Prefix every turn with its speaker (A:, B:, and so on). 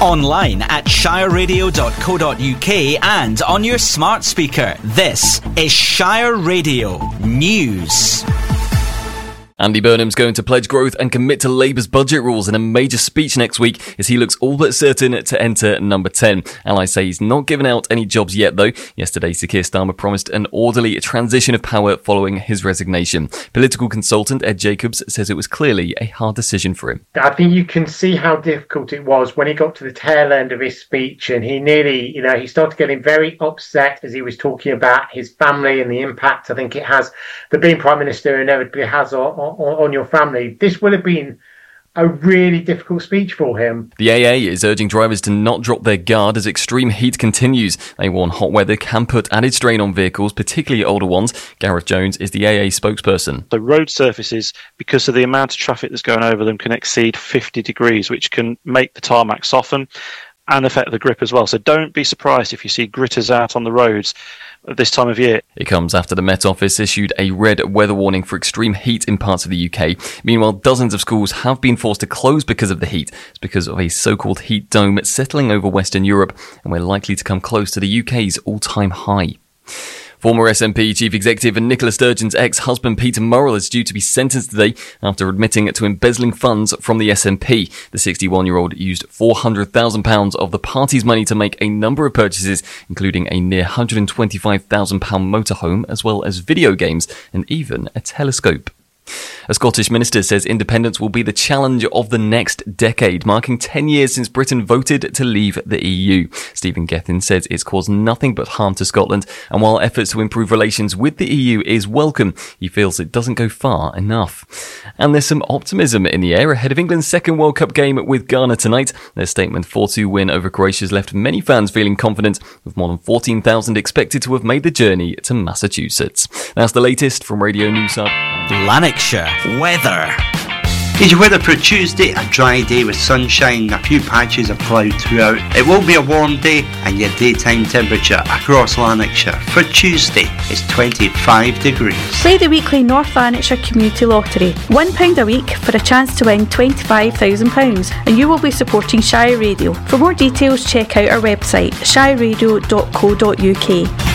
A: Online at shireradio.co.uk and on your smart speaker. This is Shire Radio News.
B: Andy Burnham's going to pledge growth and commit to Labour's budget rules in a major speech next week as he looks all but certain to enter number 10. Allies say he's not given out any jobs yet, though. Yesterday, Sir Keir Starmer promised an orderly transition of power following his resignation. Political consultant Ed Jacobs says it was clearly a hard decision for him.
C: I think you can see how difficult it was when he got to the tail end of his speech, and he nearly, he started getting very upset as he was talking about his family and the impact I think it has, that being Prime Minister inevitably has on your family. This would have been a really difficult speech for him.
B: The AA is urging drivers to not drop their guard as extreme heat continues. They warn hot weather can put added strain on vehicles, particularly older ones. Gareth Jones is the AA spokesperson.
D: The road surfaces, because of the amount of traffic that's going over them, can exceed 50 degrees, which can make the tarmac soften and affect the grip as well. So don't be surprised if you see gritters out on the roads at this time of year.
B: It comes after the Met Office issued a red weather warning for extreme heat in parts of the UK. Meanwhile, dozens of schools have been forced to close because of the heat. It's because of a so-called heat dome settling over Western Europe, and we're likely to come close to the UK's all-time high. Former SNP Chief Executive and Nicola Sturgeon's ex-husband Peter Murrell is due to be sentenced today after admitting to embezzling funds from the SNP. The 61-year-old used £400,000 of the party's money to make a number of purchases, including a near £125,000 motorhome, as well as video games and even a telescope. A Scottish minister says independence will be the challenge of the next decade, marking 10 years since Britain voted to leave the EU. Stephen Gethin says it's caused nothing but harm to Scotland, and while efforts to improve relations with the EU is welcome, he feels it doesn't go far enough. And there's some optimism in the air ahead of England's second World Cup game with Ghana tonight. Their statement 4-2 win over Croatia has left many fans feeling confident, with more than 14,000 expected to have made the journey to Massachusetts. That's the latest from Radio News Hub.
A: Lanarkshire weather.
E: Here's your weather for Tuesday, a dry day with sunshine and a few patches of cloud throughout. It will be a warm day, and your daytime temperature across Lanarkshire for Tuesday is 25 degrees.
F: Play the weekly North Lanarkshire Community Lottery. £1 a week for a chance to win £25,000, and you will be supporting Shire Radio. For more details, check out our website, shireradio.co.uk.